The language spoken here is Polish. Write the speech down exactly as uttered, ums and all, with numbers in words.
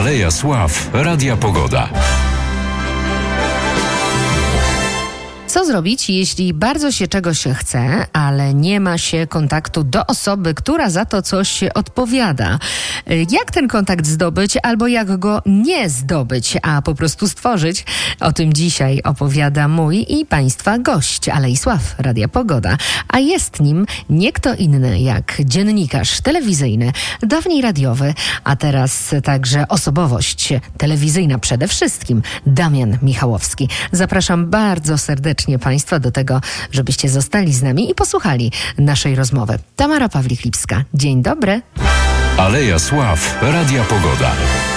Aleja Sław Radia Pogoda. Co zrobić, jeśli bardzo się czegoś chce, ale nie ma się kontaktu do osoby, która za to coś odpowiada? Jak ten kontakt zdobyć, albo jak go nie zdobyć, a po prostu stworzyć? O tym dzisiaj opowiada mój i Państwa gość, Alei Sław Radia Pogoda. A jest nim nie kto inny jak dziennikarz telewizyjny, dawniej radiowy, a teraz także osobowość telewizyjna przede wszystkim, Damian Michałowski. Zapraszam bardzo serdecznie Państwa do tego, żebyście zostali z nami i posłuchali naszej rozmowy. Tamara Pawlik-Lipska. Dzień dobry. Aleja Sław Radia Pogoda.